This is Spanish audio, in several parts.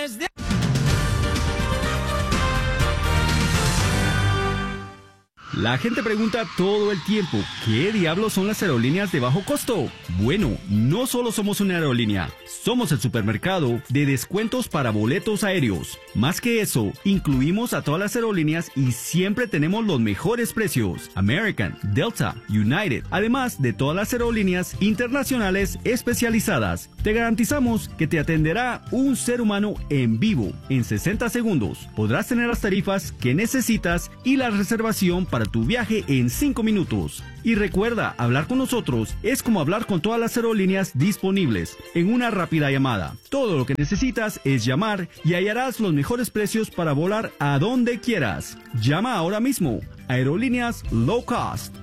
La gente pregunta todo el tiempo, ¿qué diablos son las aerolíneas de bajo costo? Bueno, no solo somos una aerolínea, somos el supermercado de descuentos para boletos aéreos. Más que eso, incluimos a todas las aerolíneas y siempre tenemos los mejores precios. American, Delta, United, además de todas las aerolíneas internacionales especializadas. Te garantizamos que te atenderá un ser humano en vivo en 60 segundos. Podrás tener las tarifas que necesitas y la reservación para tu viaje en 5 minutos. Y recuerda, hablar con nosotros es como hablar con todas las aerolíneas disponibles en una rápida llamada. Todo lo que necesitas es llamar y hallarás los mejores precios para volar a donde quieras. Llama ahora mismo. Aerolíneas Low Cost.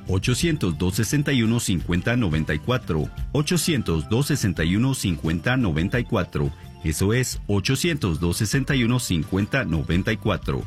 800-261-5094. 800-261-5094. Eso es 800-261-5094.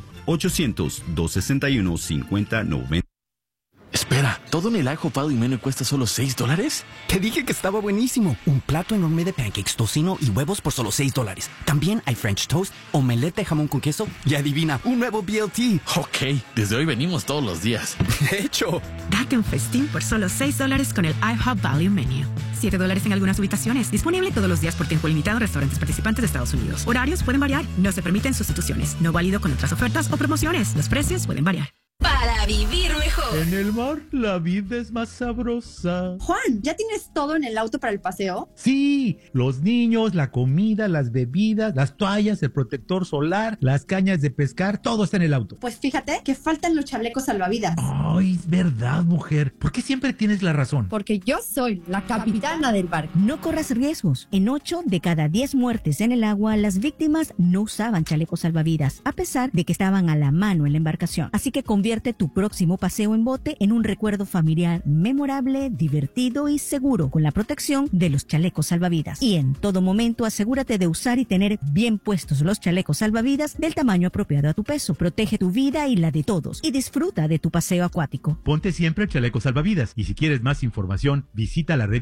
800-261-5090. Espera, ¿todo en el ajo Pado y Meno cuesta solo $6? Te dije que estaba buenísimo. Un plato enorme de pancakes, tocino y huevos por solo $6. También hay French toast, omelette de jamón con queso y adivina, un nuevo BLT. Ok, desde hoy venimos todos los días. De hecho, date un festín por solo $6 con el IHOP Value Menu. $7 en algunas ubicaciones. Disponible todos los días por tiempo limitado en restaurantes participantes de Estados Unidos. Horarios pueden variar. No se permiten sustituciones. No válido con otras ofertas o promociones. Los precios pueden variar. Para vivir mejor. En el mar, la vida es más sabrosa. Juan, ¿ya tienes todo en el auto para el paseo? Sí, los niños, la comida, las bebidas, las toallas, el protector solar, las cañas de pescar, todo está en el auto. Pues fíjate que faltan los chalecos salvavidas. Ay, es verdad, mujer. ¿Por qué siempre tienes la razón? Porque yo soy la capitana del barco. No corras riesgos. En 8 de cada 10 muertes en el agua, las víctimas no usaban chalecos salvavidas, a pesar de que estaban a la mano en la embarcación. Así que convierte tu próximo paseo en bote en un recuerdo familiar memorable, divertido y seguro con la protección de los chalecos salvavidas. Y en todo momento asegúrate de usar y tener bien puestos los chalecos salvavidas del tamaño apropiado a tu peso. Protege tu vida y la de todos y disfruta de tu paseo acuático. Ponte siempre el chaleco salvavidas y si quieres más información visita la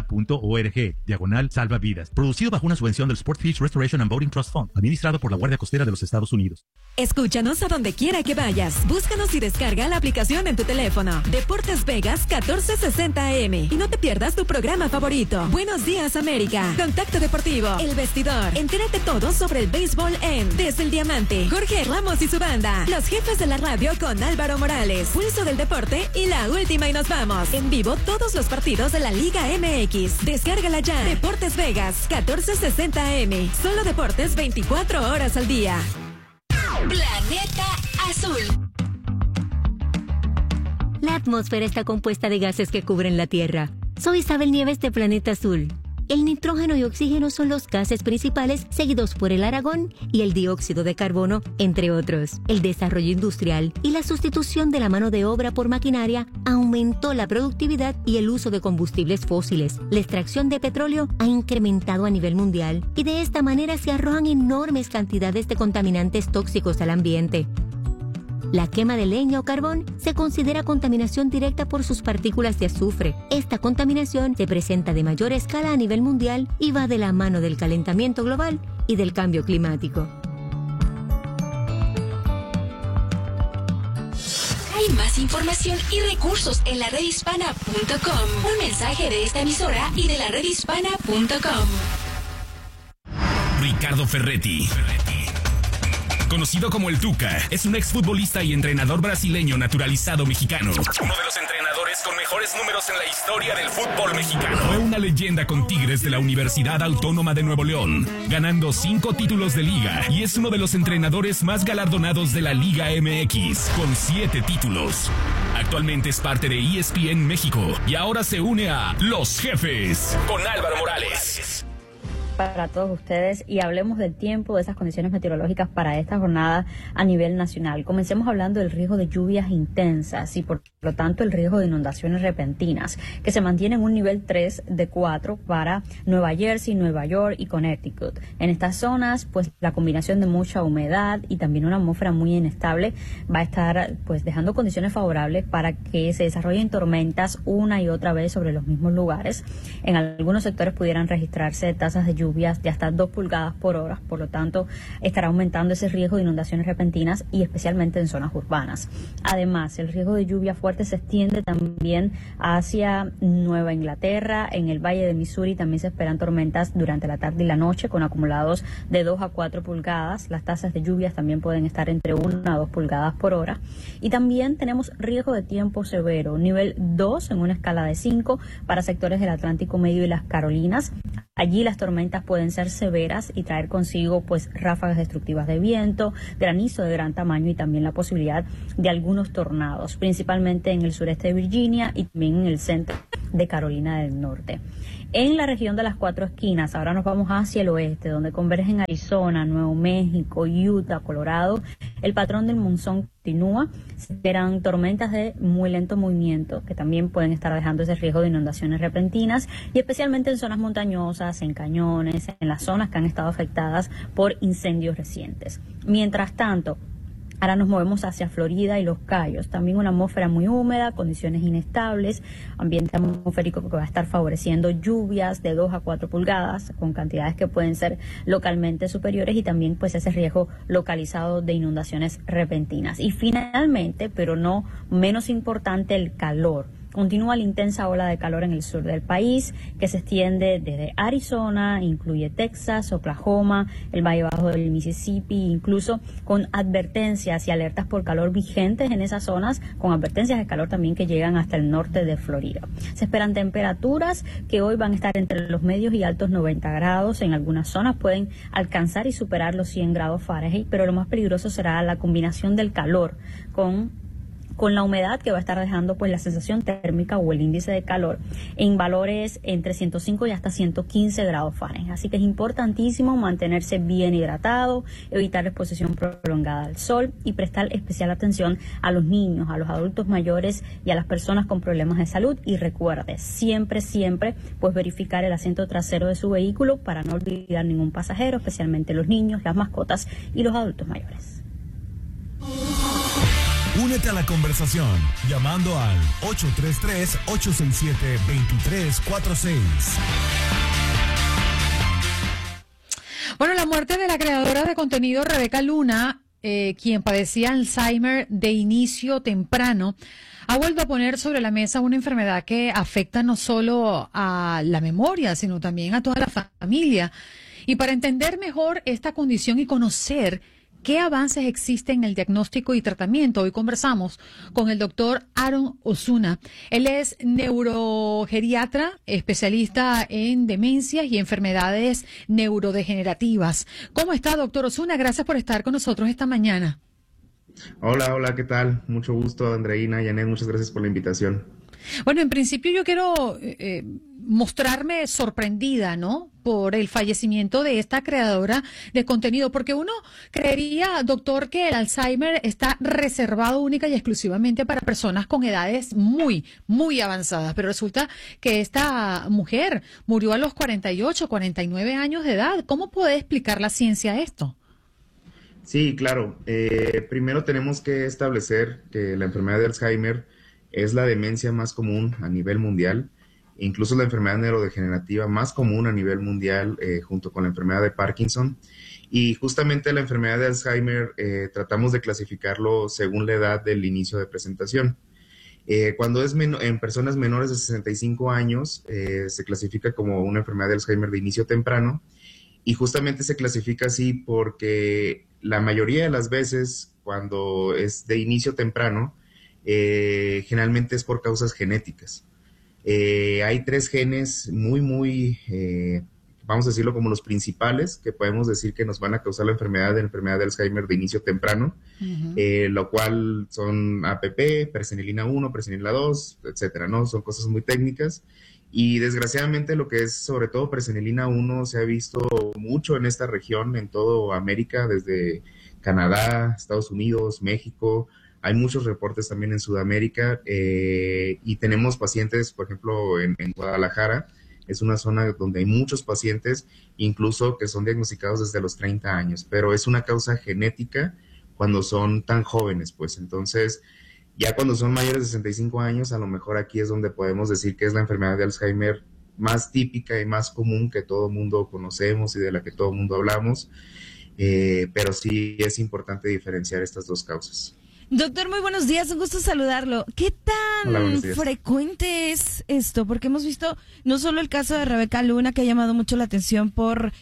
redhispana.org/salvavidas. Producido bajo una subvención del Sportfish Restoration and Boating Trust Fund, administrado por la Guardia Costera de los Estados Unidos. Escúchanos a donde quiera que vayas. Búscanos y descarga la aplicación en tu teléfono. Deportes Vegas 1460 AM. Y no te pierdas tu programa favorito. Buenos días, América. Contacto Deportivo. El Vestidor. Entérate todo sobre el béisbol en Desde el Diamante. Jorge Ramos y su banda. Los jefes de la radio con Álvaro Morales. Pulso del deporte y la última y nos vamos. En vivo todos los partidos de la Liga MX. Descárgala ya. Deportes Vegas 1460 AM. Solo deportes 24 horas al día. Planeta Azul. La atmósfera está compuesta de gases que cubren la Tierra. Soy Isabel Nieves de Planeta Azul. El nitrógeno y oxígeno son los gases principales, seguidos por el argón y el dióxido de carbono, entre otros. El desarrollo industrial y la sustitución de la mano de obra por maquinaria aumentó la productividad y el uso de combustibles fósiles. La extracción de petróleo ha incrementado a nivel mundial y de esta manera se arrojan enormes cantidades de contaminantes tóxicos al ambiente. La quema de leña o carbón se considera contaminación directa por sus partículas de azufre. Esta contaminación se presenta de mayor escala a nivel mundial y va de la mano del calentamiento global y del cambio climático. Hay más información y recursos en la redhispana.com. Un mensaje de esta emisora y de la redhispana.com. Ricardo Ferretti, conocido como el Tuca, es un exfutbolista y entrenador brasileño naturalizado mexicano. Uno de los entrenadores con mejores números en la historia del fútbol mexicano. Fue una leyenda con Tigres de la Universidad Autónoma de Nuevo León, ganando 5 títulos de liga, y es uno de los entrenadores más galardonados de la Liga MX, con 7 títulos. Actualmente es parte de ESPN México y ahora se une a Los Jefes con Álvaro Morales. Para todos ustedes y hablemos del tiempo, de esas condiciones meteorológicas para esta jornada a nivel nacional. Comencemos hablando del riesgo de lluvias intensas y por lo tanto el riesgo de inundaciones repentinas, que se mantiene en un nivel 3 de 4 para Nueva Jersey, Nueva York y Connecticut. En estas zonas, pues la combinación de mucha humedad y también una atmósfera muy inestable va a estar pues dejando condiciones favorables para que se desarrollen tormentas una y otra vez sobre los mismos lugares. En algunos sectores pudieran registrarse tasas de lluvia lluvias de hasta 2 pulgadas por hora, por lo tanto estará aumentando ese riesgo de inundaciones repentinas y especialmente en zonas urbanas. Además, el riesgo de lluvia fuerte se extiende también hacia Nueva Inglaterra. En el Valle de Missouri también se esperan tormentas durante la tarde y la noche con acumulados de 2 a 4 pulgadas. Las tasas de lluvias también pueden estar entre 1 a 2 pulgadas por hora. Y también tenemos riesgo de tiempo severo, nivel 2 en una escala de 5 para sectores del Atlántico Medio y las Carolinas. Allí las tormentas pueden ser severas y traer consigo pues ráfagas destructivas de viento, granizo de gran tamaño y también la posibilidad de algunos tornados, principalmente en el sureste de Virginia y también en el centro de Carolina del Norte. En la región de las 4 esquinas, ahora nos vamos hacia el oeste, donde convergen Arizona, Nuevo México, Utah, Colorado. El patrón del monzón continúa. Se esperan tormentas de muy lento movimiento, que también pueden estar dejando ese riesgo de inundaciones repentinas, y especialmente en zonas montañosas, en cañones, en las zonas que han estado afectadas por incendios recientes. Mientras tanto, ahora nos movemos hacia Florida y Los Cayos. También una atmósfera muy húmeda, condiciones inestables, ambiente atmosférico que va a estar favoreciendo lluvias de 2 a 4 pulgadas, con cantidades que pueden ser localmente superiores y también pues ese riesgo localizado de inundaciones repentinas. Y finalmente, pero no menos importante, el calor. Continúa la intensa ola de calor en el sur del país, que se extiende desde Arizona, incluye Texas, Oklahoma, el Valle Bajo del Mississippi, incluso con advertencias y alertas por calor vigentes en esas zonas, con advertencias de calor también que llegan hasta el norte de Florida. Se esperan temperaturas que hoy van a estar entre los medios y altos 90 grados. En algunas zonas pueden alcanzar y superar los 100 grados Fahrenheit, pero lo más peligroso será la combinación del calor con la humedad, que va a estar dejando pues la sensación térmica o el índice de calor en valores entre 105 y hasta 115 grados Fahrenheit. Así que es importantísimo mantenerse bien hidratado, evitar la exposición prolongada al sol y prestar especial atención a los niños, a los adultos mayores y a las personas con problemas de salud. Y recuerde, siempre pues verificar el asiento trasero de su vehículo para no olvidar ningún pasajero, especialmente los niños, las mascotas y los adultos mayores. Únete a la conversación llamando al 833-867-2346. Bueno, la muerte de la creadora de contenido Rebeca Luna, quien padecía Alzheimer de inicio temprano, ha vuelto a poner sobre la mesa una enfermedad que afecta no solo a la memoria, sino también a toda la familia. Y para entender mejor esta condición y conocer ¿qué avances existen en el diagnóstico y tratamiento? Hoy conversamos con el doctor Aaron Osuna. Él es neurogeriatra, especialista en demencias y enfermedades neurodegenerativas. ¿Cómo está, doctor Osuna? Gracias por estar con nosotros esta mañana. Hola, ¿qué tal? Mucho gusto, Andreina, Janet, muchas gracias por la invitación. Bueno, en principio yo quiero mostrarme sorprendida, ¿no?, por el fallecimiento de esta creadora de contenido, porque uno creería, doctor, que el Alzheimer está reservado única y exclusivamente para personas con edades muy, muy avanzadas, pero resulta que esta mujer murió a los 48, 49 años de edad. ¿Cómo puede explicar la ciencia esto? Sí, claro. Primero tenemos que establecer que la enfermedad de Alzheimer es la demencia más común a nivel mundial, incluso la enfermedad neurodegenerativa más común a nivel mundial, junto con la enfermedad de Parkinson. Y justamente la enfermedad de Alzheimer tratamos de clasificarlo según la edad del inicio de presentación. Cuando es en personas menores de 65 años, se clasifica como una enfermedad de Alzheimer de inicio temprano, y justamente se clasifica así porque la mayoría de las veces, cuando es de inicio temprano, generalmente es por causas genéticas. Hay 3 genes muy, vamos a decirlo como los principales, que podemos decir que nos van a causar la enfermedad de Alzheimer de inicio temprano, lo cual son APP, presenilina 1, presenilina 2, etcétera, ¿no? Son cosas muy técnicas. Y desgraciadamente lo que es sobre todo presenilina 1 se ha visto mucho en esta región, en toda América, desde Canadá, Estados Unidos, México. Hay muchos reportes también en Sudamérica, y tenemos pacientes, por ejemplo, en Guadalajara. Es una zona donde hay muchos pacientes, incluso que son diagnosticados desde los 30 años, pero es una causa genética cuando son tan jóvenes, pues. Entonces, ya cuando son mayores de 65 años, a lo mejor aquí es donde podemos decir que es la enfermedad de Alzheimer más típica y más común que todo el mundo conocemos y de la que todo el mundo hablamos, pero sí es importante diferenciar estas dos causas. Doctor, muy buenos días, un gusto saludarlo. ¿Qué tan frecuente es esto? Porque hemos visto no solo el caso de Rebeca Luna, que ha llamado mucho la atención por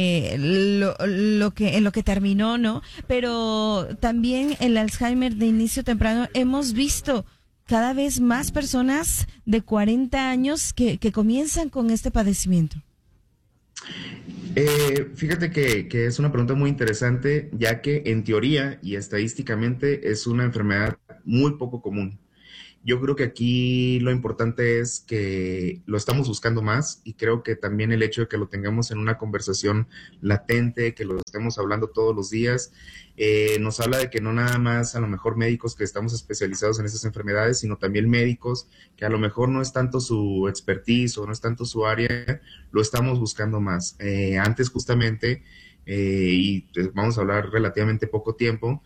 lo que terminó, ¿no? Pero también el Alzheimer de inicio temprano. Hemos visto cada vez más personas de 40 años que comienzan con este padecimiento. Fíjate que es una pregunta muy interesante, ya que en teoría y estadísticamente es una enfermedad muy poco común. Yo creo que aquí lo importante es que lo estamos buscando más, y creo que también el hecho de que lo tengamos en una conversación latente, que lo estemos hablando todos los días, nos habla de que no nada más a lo mejor médicos que estamos especializados en esas enfermedades, sino también médicos que a lo mejor no es tanto su expertise o no es tanto su área, lo estamos buscando más. Antes justamente, y vamos a hablar relativamente poco tiempo,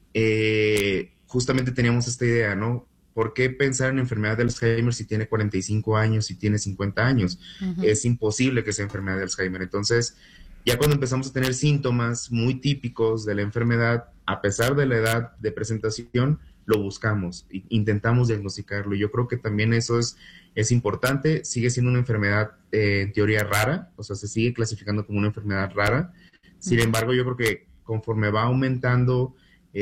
justamente teníamos esta idea, ¿no? ¿Por qué pensar en enfermedad de Alzheimer si tiene 45 años, si tiene 50 años? Uh-huh. Es imposible que sea enfermedad de Alzheimer. Entonces, ya cuando empezamos a tener síntomas muy típicos de la enfermedad, a pesar de la edad de presentación, lo buscamos, intentamos diagnosticarlo. Yo creo que también eso es importante. Sigue siendo una enfermedad en teoría rara, o sea, se sigue clasificando como una enfermedad rara. Sin embargo, yo creo que conforme va aumentando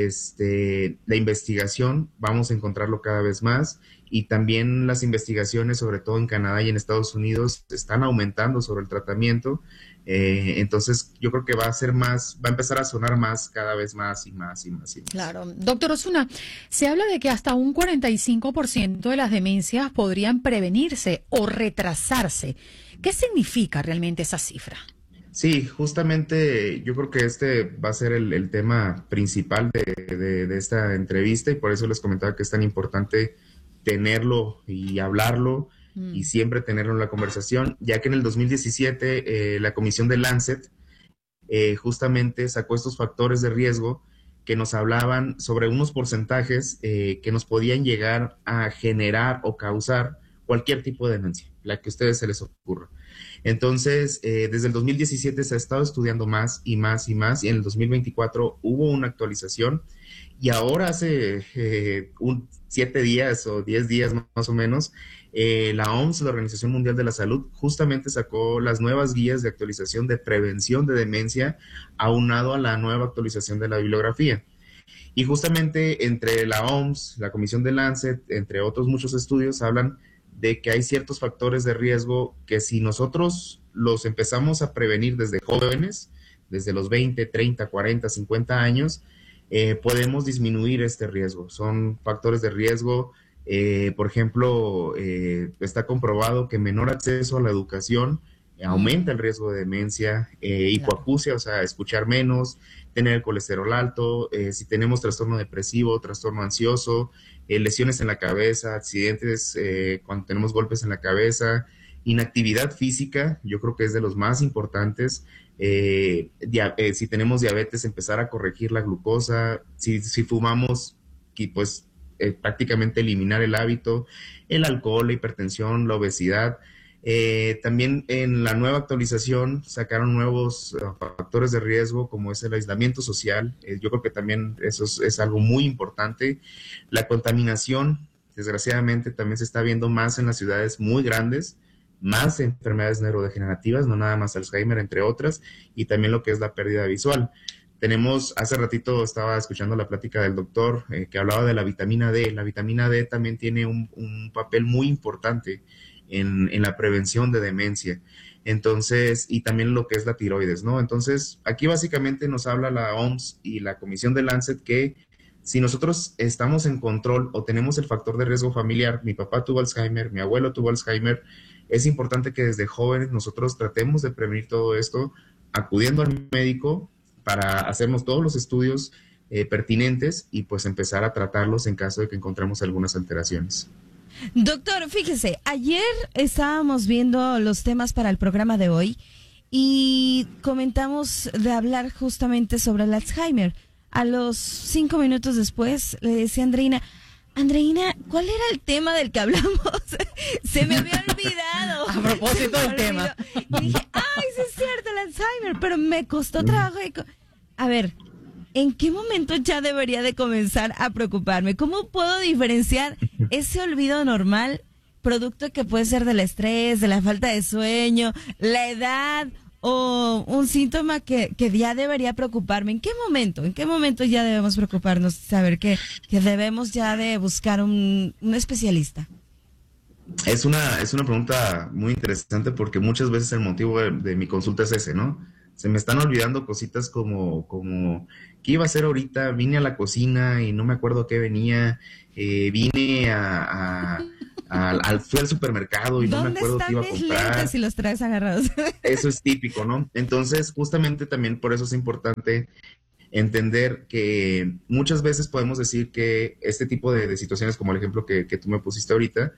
la investigación, vamos a encontrarlo cada vez más, y también las investigaciones, sobre todo en Canadá y en Estados Unidos, están aumentando sobre el tratamiento. Entonces yo creo que va a empezar a sonar más, cada vez más y más y más y más. Claro. Doctor Osuna, se habla de que hasta un 45% de las demencias podrían prevenirse o retrasarse. ¿Qué significa realmente esa cifra? Sí, justamente yo creo que este va a ser el tema principal de esta entrevista, y por eso les comentaba que es tan importante tenerlo y hablarlo y siempre tenerlo en la conversación, ya que en el 2017 la comisión de Lancet justamente sacó estos factores de riesgo que nos hablaban sobre unos porcentajes que nos podían llegar a generar o causar cualquier tipo de demencia, la que a ustedes se les ocurra. Entonces, desde el 2017 se ha estado estudiando más y más y más, y en el 2024 hubo una actualización, y ahora hace 7 días o 10 días más o menos, la OMS, la Organización Mundial de la Salud, justamente sacó las nuevas guías de actualización de prevención de demencia, aunado a la nueva actualización de la bibliografía. Y justamente entre la OMS, la Comisión de Lancet, entre otros muchos estudios, hablan de que hay ciertos factores de riesgo que si nosotros los empezamos a prevenir desde jóvenes, desde los 20, 30, 40, 50 años, podemos disminuir este riesgo. Son factores de riesgo, por ejemplo, está comprobado que menor acceso a la educación aumenta el riesgo de demencia, hipoacusia, o sea, escuchar menos, tener el colesterol alto, si tenemos trastorno depresivo, trastorno ansioso, lesiones en la cabeza, accidentes cuando tenemos golpes en la cabeza, inactividad física, yo creo que es de los más importantes. Si tenemos diabetes, empezar a corregir la glucosa, si fumamos, pues prácticamente eliminar el hábito, el alcohol, la hipertensión, la obesidad. También en la nueva actualización sacaron nuevos factores de riesgo, como es el aislamiento social. Yo creo que también eso es algo muy importante. La contaminación, desgraciadamente, también se está viendo más en las ciudades muy grandes, más enfermedades neurodegenerativas, no nada más Alzheimer, entre otras, y también lo que es la pérdida visual. Hace ratito estaba escuchando la plática del doctor que hablaba de la vitamina D. La vitamina D también tiene un papel muy importante en la prevención de demencia. Entonces, y también lo que es la tiroides, ¿no? Entonces, aquí básicamente nos habla la OMS y la Comisión de Lancet que si nosotros estamos en control o tenemos el factor de riesgo familiar, mi papá tuvo Alzheimer, mi abuelo tuvo Alzheimer, es importante que desde jóvenes nosotros tratemos de prevenir todo esto, acudiendo al médico para hacernos todos los estudios pertinentes y pues empezar a tratarlos en caso de que encontremos algunas alteraciones. Doctor, fíjese, ayer estábamos viendo los temas para el programa de hoy y comentamos de hablar justamente sobre el Alzheimer. A los 5 minutos después le decía a Andreina, Andreina, ¿cuál era el tema del que hablamos? Se me había olvidado. A propósito del tema. Y dije, ay, sí es cierto, el Alzheimer, pero me costó trabajo. A ver, ¿en qué momento ya debería de comenzar a preocuparme? ¿Cómo puedo diferenciar ese olvido normal, producto que puede ser del estrés, de la falta de sueño, la edad o un síntoma que ya debería preocuparme? ¿En qué momento ya debemos preocuparnos, saber que debemos ya de buscar un especialista? Es una pregunta muy interesante porque muchas veces el motivo de mi consulta es ese, ¿no? Se me están olvidando cositas como ¿qué iba a hacer ahorita? Vine a la cocina y no me acuerdo qué venía, vine fui al supermercado y no me acuerdo qué iba a comprar. ¿Dónde están mis lentes si los traes agarrados? Eso es típico, ¿no? Entonces, justamente también por eso es importante entender que muchas veces podemos decir que este tipo de situaciones, como el ejemplo que tú me pusiste ahorita,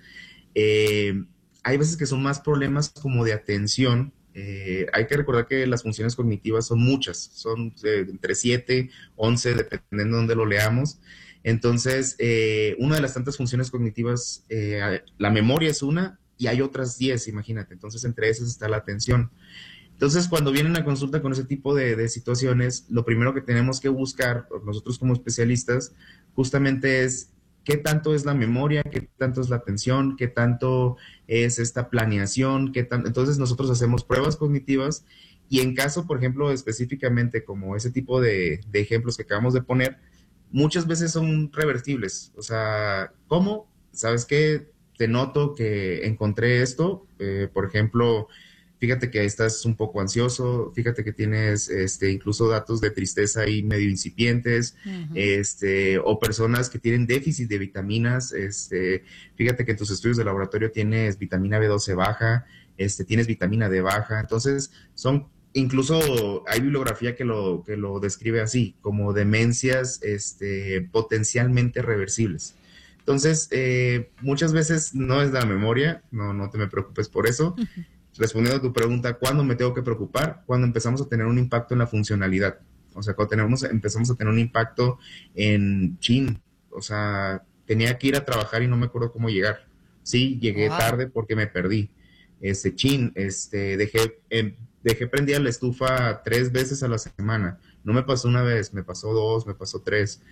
hay veces que son más problemas como de atención. Hay que recordar que las funciones cognitivas son muchas, son entre 7, 11, dependiendo de dónde lo leamos. Entonces, una de las tantas funciones cognitivas, la memoria es una y hay otras 10, imagínate. Entonces, entre esas está la atención. Entonces, cuando vienen a consulta con ese tipo de situaciones, lo primero que tenemos que buscar, nosotros como especialistas, justamente es qué tanto es la memoria, qué tanto es la atención, qué tanto es esta planeación, entonces nosotros hacemos pruebas cognitivas y en caso, por ejemplo, específicamente como ese tipo de ejemplos que acabamos de poner, muchas veces son reversibles. O sea, ¿cómo? ¿Sabes qué? Te noto que encontré esto, por ejemplo, fíjate que estás un poco ansioso, fíjate que tienes incluso datos de tristeza ahí medio incipientes, o personas que tienen déficit de vitaminas, fíjate que en tus estudios de laboratorio tienes vitamina B12 baja, tienes vitamina D baja, entonces incluso hay bibliografía que lo describe así, como demencias potencialmente reversibles. Entonces, muchas veces no es la memoria, no te me preocupes por eso. Respondiendo a tu pregunta, ¿cuándo me tengo que preocupar? Cuando empezamos a tener un impacto en la funcionalidad. O sea, cuando empezamos a tener un impacto en o sea, tenía que ir a trabajar y no me acuerdo cómo llegar. Sí, llegué tarde porque me perdí. Dejé prendida la estufa 3 veces a la semana. No me pasó una vez, me pasó 2, me pasó 3.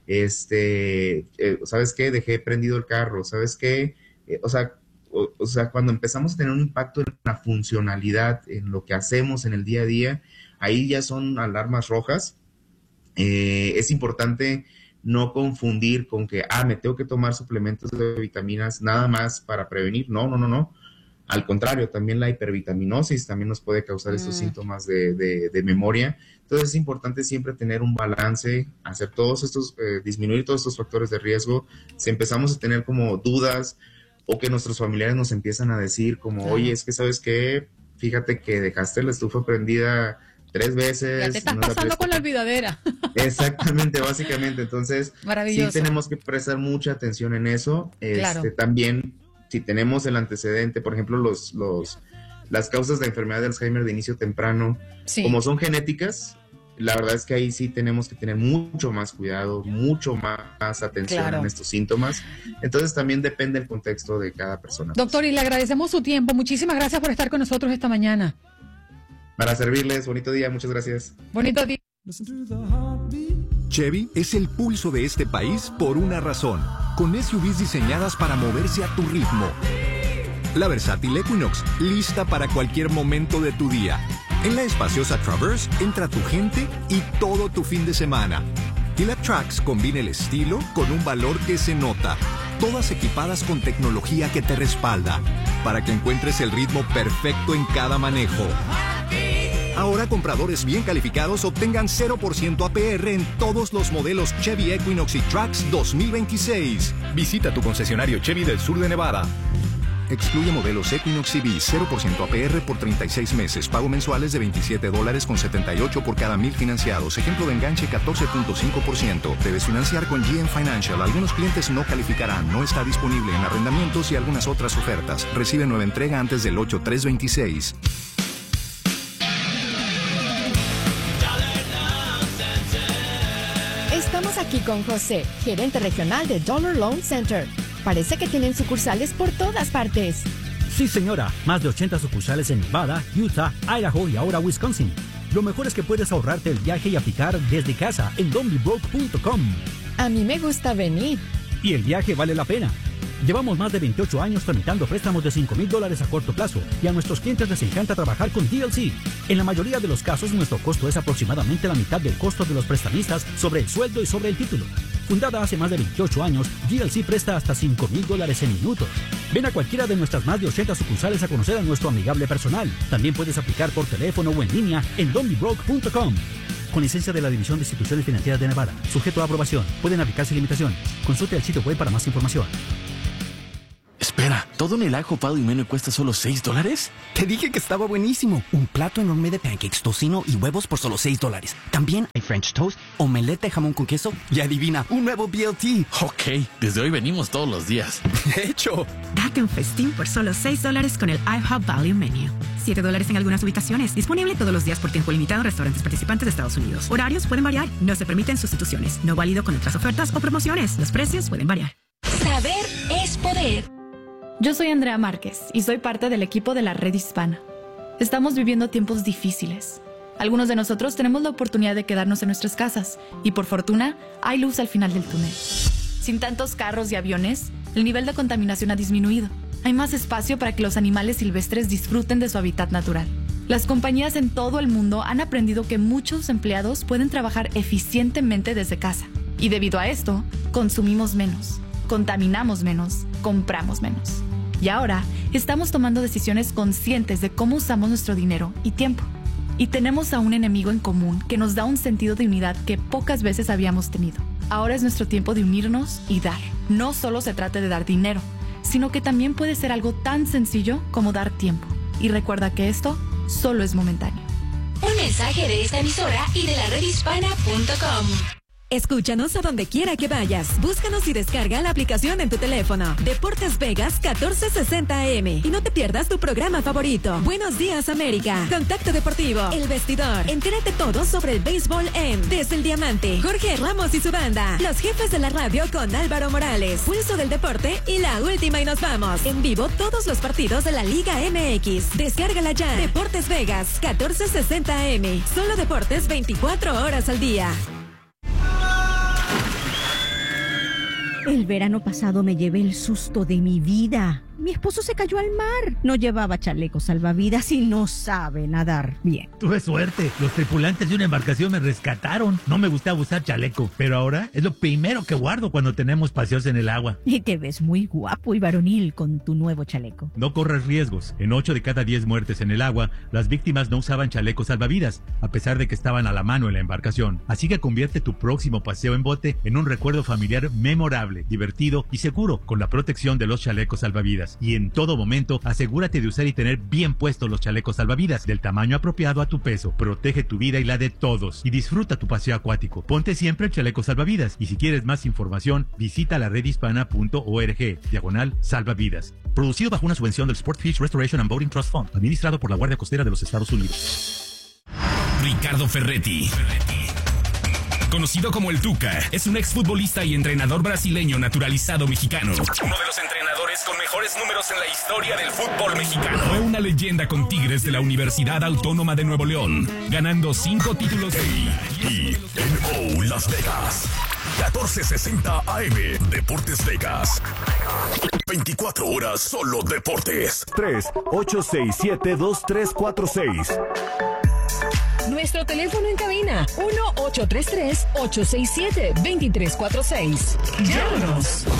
¿Sabes qué? Dejé prendido el carro. ¿Sabes qué? O sea, cuando empezamos a tener un impacto en la funcionalidad, en lo que hacemos en el día a día, ahí ya son alarmas rojas. Es importante no confundir con que, me tengo que tomar suplementos de vitaminas nada más para prevenir. No. Al contrario, también la hipervitaminosis también nos puede causar estos síntomas de memoria. Entonces es importante siempre tener un balance, hacer todos estos, disminuir todos estos factores de riesgo. Si empezamos a tener como dudas, o que nuestros familiares nos empiezan a decir como, oye, es que ¿sabes qué? Fíjate que dejaste la estufa prendida 3 veces. Ya te estás pasando con la olvidadera. Exactamente, básicamente. Entonces, sí tenemos que prestar mucha atención en eso. Claro. También, si tenemos el antecedente, por ejemplo, las causas de enfermedad de Alzheimer de inicio temprano, como son genéticas, la verdad es que ahí sí tenemos que tener mucho más cuidado, mucho más atención en estos síntomas. Entonces también depende del contexto de cada persona. Doctor, y le agradecemos su tiempo. Muchísimas gracias por estar con nosotros esta mañana. Para servirles, bonito día, muchas gracias. Bonito día. Chevy es el pulso de este país por una razón. Con SUVs diseñadas para moverse a tu ritmo. La versátil Equinox, lista para cualquier momento de tu día. En la espaciosa Traverse entra tu gente y todo tu fin de semana. Y la Trax combina el estilo con un valor que se nota. Todas equipadas con tecnología que te respalda, para que encuentres el ritmo perfecto en cada manejo. Ahora compradores bien calificados obtengan 0% APR en todos los modelos Chevy Equinox y Trax 2026. Visita tu concesionario Chevy del sur de Nevada. Excluye modelos Equinox EV, 0% APR por 36 meses. Pago mensuales de $27.78 por cada 1,000 financiados. Ejemplo de enganche 14.5%. Debes financiar con GM Financial. Algunos clientes no calificarán. No está disponible en arrendamientos y algunas otras ofertas. Recibe nueva entrega antes del 8/3/26. Estamos aquí con José, gerente regional de Dollar Loan Center. Parece que tienen sucursales por todas partes. Sí, señora. Más de 80 sucursales en Nevada, Utah, Idaho y ahora Wisconsin. Lo mejor es que puedes ahorrarte el viaje y aplicar desde casa en don'tbebroke.com. A mí me gusta venir. Y el viaje vale la pena. Llevamos más de 28 años tramitando préstamos de $5,000 a corto plazo y a nuestros clientes les encanta trabajar con DLC. En la mayoría de los casos, nuestro costo es aproximadamente la mitad del costo de los prestamistas sobre el sueldo y sobre el título. Fundada hace más de 28 años, DLC presta hasta $5,000 en minutos. Ven a cualquiera de nuestras más de 80 sucursales a conocer a nuestro amigable personal. También puedes aplicar por teléfono o en línea en don'tbebroke.com. Con licencia de la División de Instituciones Financieras de Nevada. Sujeto a aprobación. Pueden aplicarse limitación. Consulte el sitio web para más información. Espera, ¿todo en el ajo Pado y Meno cuesta solo $6? Te dije que estaba buenísimo. Un plato enorme de pancakes, tocino y huevos por solo $6. También hay French toast, omelette de jamón con queso y adivina, un nuevo BLT. Ok, desde hoy venimos todos los días. De hecho. Date un festín por solo $6 con el IHOP Value Menu. $7 en algunas ubicaciones. Disponible todos los días por tiempo limitado en restaurantes participantes de Estados Unidos. Horarios pueden variar. No se permiten sustituciones. No válido con otras ofertas o promociones. Los precios pueden variar. Saber es poder. Yo soy Andrea Márquez y soy parte del equipo de la Red Hispana. Estamos viviendo tiempos difíciles. Algunos de nosotros tenemos la oportunidad de quedarnos en nuestras casas y por fortuna hay luz al final del túnel. Sin tantos carros y aviones, el nivel de contaminación ha disminuido. Hay más espacio para que los animales silvestres disfruten de su hábitat natural. Las compañías en todo el mundo han aprendido que muchos empleados pueden trabajar eficientemente desde casa. Y debido a esto, consumimos menos, contaminamos menos, compramos menos. Y ahora estamos tomando decisiones conscientes de cómo usamos nuestro dinero y tiempo. Y tenemos a un enemigo en común que nos da un sentido de unidad que pocas veces habíamos tenido. Ahora es nuestro tiempo de unirnos y dar. No solo se trata de dar dinero, sino que también puede ser algo tan sencillo como dar tiempo. Y recuerda que esto solo es momentáneo. Un mensaje de esta emisora y de la redhispana.com. Escúchanos a donde quiera que vayas. Búscanos y descarga la aplicación en tu teléfono. Deportes Vegas 1460 AM. Y no te pierdas tu programa favorito. Buenos días, América. Contacto Deportivo. El Vestidor. Entérate todo sobre el béisbol en Desde el Diamante. Jorge Ramos y su banda. Los jefes de la radio con Álvaro Morales. Pulso del deporte y la última y nos vamos. En vivo todos los partidos de la Liga MX. Descárgala ya. Deportes Vegas 1460 AM. Solo deportes 24 horas al día. El verano pasado me llevé el susto de mi vida. Mi esposo se cayó al mar. No llevaba chaleco salvavidas y no sabe nadar bien. Tuve suerte. Los tripulantes de una embarcación me rescataron. No me gustaba usar chaleco, pero ahora es lo primero que guardo cuando tenemos paseos en el agua. Y te ves muy guapo y varonil con tu nuevo chaleco. No corras riesgos. En 8 de cada 10 muertes en el agua, las víctimas no usaban chalecos salvavidas, a pesar de que estaban a la mano en la embarcación. Así que convierte tu próximo paseo en bote en un recuerdo familiar memorable, divertido y seguro con la protección de los chalecos salvavidas. Y en todo momento, asegúrate de usar y tener bien puestos los chalecos salvavidas del tamaño apropiado a tu peso. Protege tu vida y la de todos. Y disfruta tu paseo acuático. Ponte siempre el chaleco salvavidas. Y si quieres más información, visita la redhispana.org/salvavidas. Producido bajo una subvención del Sportfish Restoration and Boating Trust Fund, administrado por la Guardia Costera de los Estados Unidos. Ricardo Ferretti, conocido como el Tuca, es un exfutbolista y entrenador brasileño naturalizado mexicano. Uno de los entrenadores con mejores números en la historia del fútbol mexicano. Fue una leyenda con Tigres de la Universidad Autónoma de Nuevo León, ganando 5 títulos de liga. KMO Las Vegas, 1460 AM, Deportes Vegas. 24 horas solo deportes. 3-867-2346. Nuestro teléfono en cabina, 1-833-867-2346. Llámanos.